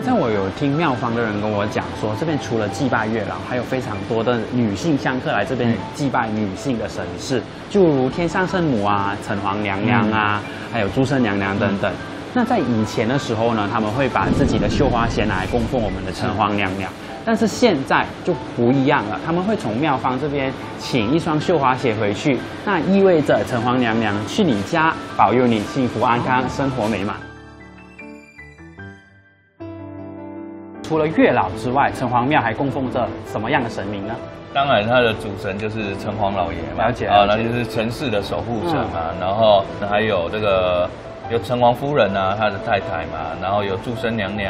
像我有听庙方的人跟我讲说，这边除了祭拜月老，还有非常多的女性香客来这边祭拜女性的神事，就如天上圣母啊、城隍娘娘啊，还有诸圣娘娘等等。那在以前的时候呢，他们会把自己的绣花鞋拿来供奉我们的城隍娘娘。但是现在就不一样了，他们会从庙方这边请一双绣花鞋回去，那意味着城隍娘娘去你家保佑你幸福安康、生活美满。除了月老之外，城隍庙还供奉着什么样的神明呢？ 当然，他的主神就是城隍老爷嘛， 了解啊，那就是城市的守护者嘛。然后还有这个有城隍夫人啊，他的太太嘛，然后有祝生娘娘